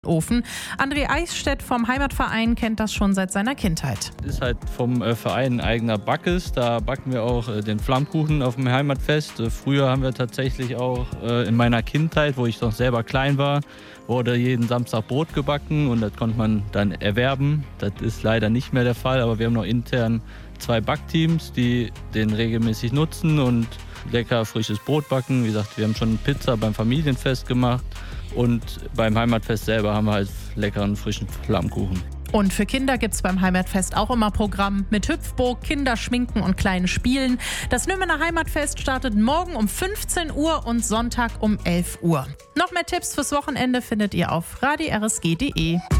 Ofen. André Eichstädt vom Heimatverein kennt das schon seit seiner Kindheit. Das ist halt vom Verein ein eigener Backes. Da backen wir auch den Flammkuchen auf dem Heimatfest. Früher haben wir tatsächlich auch in meiner Kindheit, wo ich noch selber klein war, wurde jeden Samstag Brot gebacken und das konnte man dann erwerben. Das ist leider nicht mehr der Fall, aber wir haben noch intern 2 Backteams, die den regelmäßig nutzen und lecker frisches Brot backen. Wie gesagt, wir haben schon Pizza beim Familienfest gemacht. Und beim Heimatfest selber haben wir halt leckeren, frischen Flammkuchen. Und für Kinder gibt es beim Heimatfest auch immer Programm mit Hüpfburg, Kinderschminken und kleinen Spielen. Das Nürnberger Heimatfest startet morgen um 15 Uhr und Sonntag um 11 Uhr. Noch mehr Tipps fürs Wochenende findet ihr auf radirsg.de.